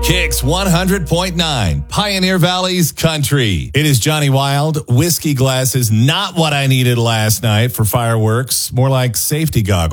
Kicks 100.9, Pioneer Valley's country. It is Johnny Wild. Whiskey glasses, not what I needed last night for fireworks, more like safety goggles.